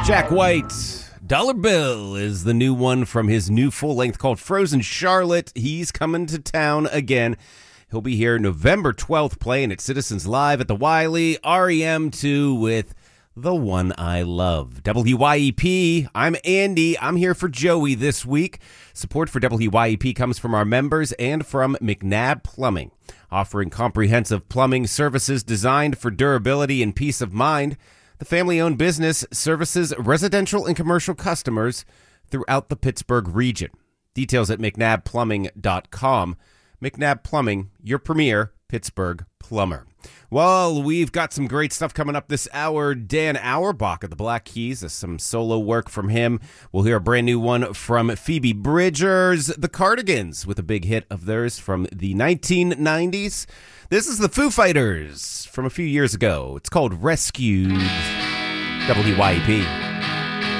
Jack White, Dollar Bill is the new one from his new full length called Frozen Charlotte. He's coming to town again. He'll be here November 12th playing at Citizens Live at the Wiley, REM 2 with The One I Love. WYEP, I'm Andy. I'm here for Joey this week. Support for WYEP comes from our members and from McNabb Plumbing, offering comprehensive plumbing services designed for durability and peace of mind. The family-owned business services residential and commercial customers throughout the Pittsburgh region. Details at mcnabbplumbing.com. McNabb Plumbing, your premier Pittsburgh plumber. Well, we've got some great stuff coming up this hour. Dan Auerbach of the Black Keys, some solo work from him. We'll hear a brand new one from Phoebe Bridgers. The Cardigans with a big hit of theirs from the 1990s. This is the Foo Fighters from a few years ago. It's called Rescued. WYEP.